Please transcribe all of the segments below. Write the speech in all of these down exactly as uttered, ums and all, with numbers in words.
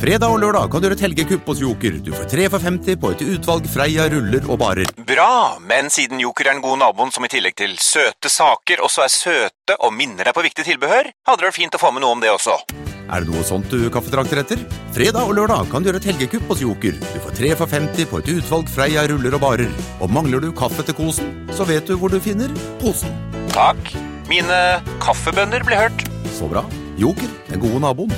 Fredag og lørdag kan du gjøre et helgekupp hos Joker. Du får tre for femti på et utvalg Freia, ruller og barer. Bra, men siden Joker er den gode naboen som i tillegg til søte saker også er søte og minner deg på viktig tilbehør, hadde det vært fint å få med noe om det også. Er det noe sånt du kaffetrakter etter? Fredag og lørdag kan du gjøre et helgekupp hos Joker. Du får tre for femti på et utvalg Freia, ruller og barer. Og mangler du kaffe til kosen, så vet du hvor du finner posen. Takk. Mine kaffebønner ble hørt. Så bra. Joker, den gode naboen.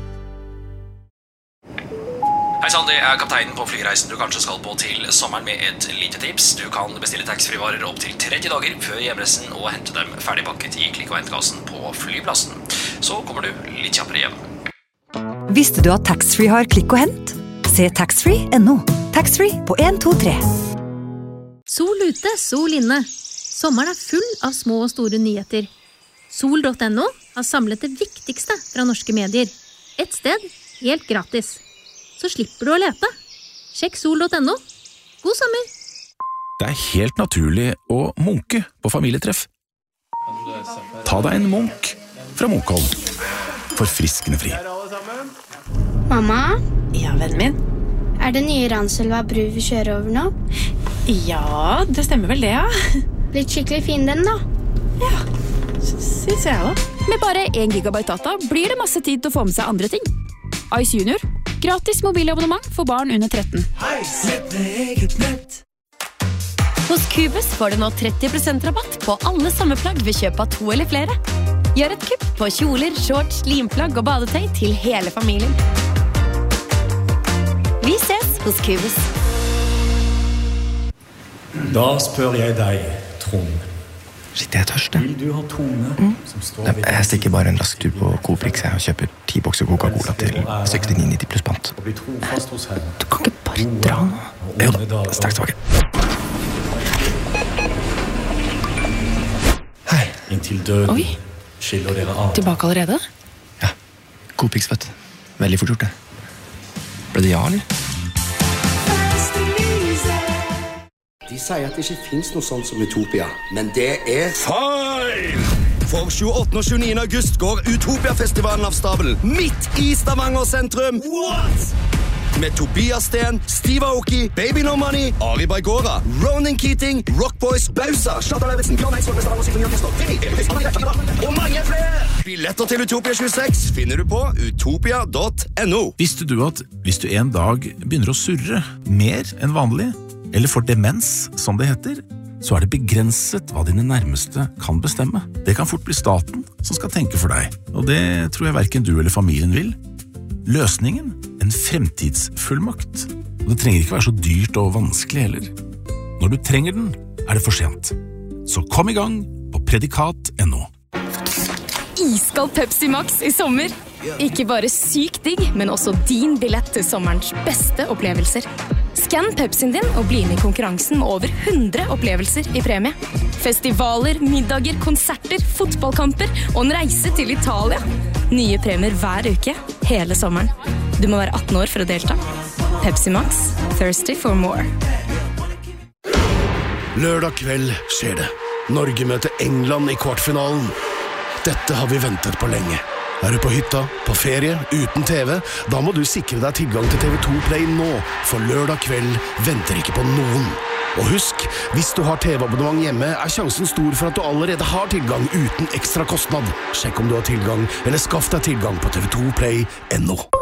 Hei sann, det er kapteinen på flyreisen du kanskje skal på til sommeren med et lite tips. Du kan bestille taxfree-varer opp til tretti dager før hjemreisen og hente dem ferdigpakket i klikk- og hentekassen på flyplassen. Så kommer du litt kjappere hjem. Visste du at taxfree har klikk og hent? Se taxfree punktum no. Taxfree på en to tre. Sol ute, sol inne. Sommeren er full av små og store nyheter. Sol punktum no har samlet det viktigste fra norske medier. Et sted, helt gratis. Så slipper du å lete. Sjekk sol punktum no. God sommer! Det er helt naturlig å munke på familietreff. Ta deg en munk fra Munkholm. Forfriskende fri. Mamma? Ja, vennen min? Er det nye Ranselva bru vi kjører over nå? Ja, det stemmer vel det, ja. Blitt skikkelig fin den da? Ja, synes jeg også. Med bare en gigabyte data blir det masse tid til å få med seg andre ting. Ice Junior. Gratis mobilabonnement for barn under tretten. Hos Cubus får du nå tretti prosent rabatt på alle sommerplagg ved kjøp av to eller flere. Gjør et kupp på kjoler, shorts, limplagg og badetøy til hele familien. Vi ses hos Cubus. Da spør jeg deg, Trond. Shit, jeg er tørst, jeg. Vil du ha tone mm. som står ved... Jeg stikker bare en rask tur på Coop-Rix og kjøper ti bokser Coca-Cola til sekstini nitti pluss pant. Og bli trofast hos Herren. Du kan ikke bare dra nå. Jo da, straks tilbake. Hei. Inntil døden. Oi. Skiller dere av. Tilbake allerede? Ja. Coop-Rix, vet du. Veldig fort gjort det. Ble det ja, eller? De sier at det ikke finnes noe sånt som Utopia, men det er feil! For tjueåttende og tjueniende august går Utopia-festivalen av stabelen midt i Stavanger sentrum. What? Med Tobias Sten, Steve Aoki, Baby No Money, Ari Baigora, Ronan Keating, Rock Boys, Bausa, Kjartan Lauritsen, Bjørn Eidsvåg, Stavanger Symfoniorkester, og mange flere! Billetter til Utopia tjueseks finner du på utopia punktum no. Visste du at hvis du en dag begynner å surre mer enn vanlig, eller for demens, som det heter, så er det begrenset hva dine nærmeste kan bestemme. Det kan fort bli staten som skal tenke for deg, og det tror jeg hverken du eller familien vil. Løsningen? En fremtidsfullmakt. Og det trenger ikke være så dyrt og vanskelig heller. Når du trenger den, er det for sent. Så kom i gang på predikat punktum no. Iskald Pepsi Max i sommer. Ikke bare sykt digg, men også din billett til sommerens beste opplevelser. Skann Pepsien din og bli med i konkurransen med over hundre opplevelser i premie. Festivaler, middager, konserter, fotballkamper og en reise til Italia. Nye premier hver uke, hele sommeren. Du må være atten år for å delta. Pepsi Max, thirsty for more. Lørdag kveld skjer det. Norge møter England i kvartfinalen. Dette har vi ventet på lenge. Er du på hytta, på ferie, uten T V, da må du sikre deg tilgang til T V to Play nå, for lørdag kveld venter ikke på noen. Og husk, hvis du har T V-abonnement hjemme, er sjansen stor for at du allerede har tilgang uten ekstra kostnad. Sjekk om du har tilgang, eller skaff deg tilgang på T V to Play punktum no.